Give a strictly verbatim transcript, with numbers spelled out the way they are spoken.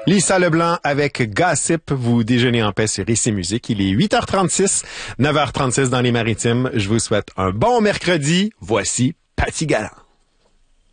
Lisa Leblanc avec Gossip. Vous déjeunez en paix sur Ici Musique. Il est huit heures trente-six, neuf heures trente-six dans les Maritimes. Je vous souhaite un bon mercredi. Voici Paty Galland.